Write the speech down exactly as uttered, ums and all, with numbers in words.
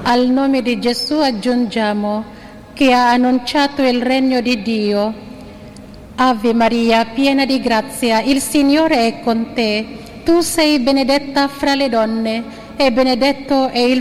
Al nome di Gesù aggiungiamo che ha annunciato il regno di Dio. Ave Maria, piena di grazia, il Signore è con te. Tu sei benedetta fra le donne e benedetto è il